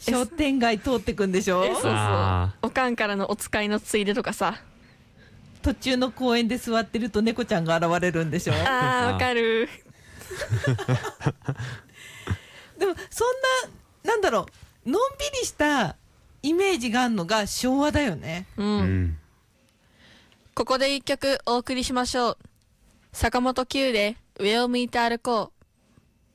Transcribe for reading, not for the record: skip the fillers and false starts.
商店街通ってくんでしょ。 そうそう、 あおかんからのお使いのついでとかさ。 途中の公園で座ってると猫ちゃんが現れるんでしょ。 あー、わかる。 でもそんな、なんだろう、のんびりしたイメージがあるのが昭和だよね。 う。 うんん。 ここで一曲お送りしましょう。坂本九で上を向いて歩こう。